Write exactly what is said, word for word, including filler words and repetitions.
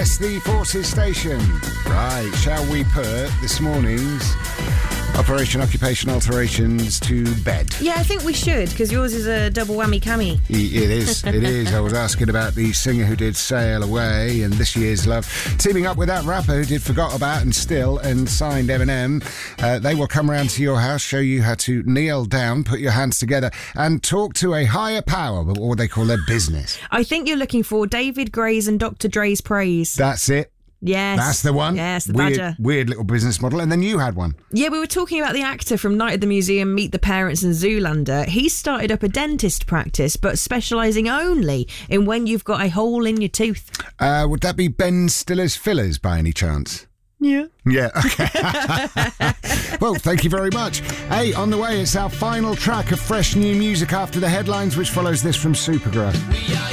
Yes, the Forces Station. Right, shall we put this morning's Operation Occupation Alterations to bed? Yeah, I think we should, because yours is a double whammy cammy. It is, it is. I was asking about the singer who did Sail Away and This Year's Love, teaming up with that rapper who did Forgot About and Still and signed Eminem. Uh, they will come round to your house, show you how to kneel down, put your hands together and talk to a higher power, or what they call their business. I think you're looking for David Gray's and Doctor Dre's praise. That's it. Yes. That's the one. Yes, the weird, badger. Weird little business model. And then you had one. Yeah, we were talking about the actor from Night at the Museum, Meet the Parents and Zoolander. He started up a dentist practice, but specialising only in when you've got a hole in your tooth. Uh, would that be Ben Stiller's Fillers by any chance? Yeah. Yeah, okay. Well, thank you very much. Hey, on the way, it's our final track of fresh new music after the headlines, which follows this from Supergrass.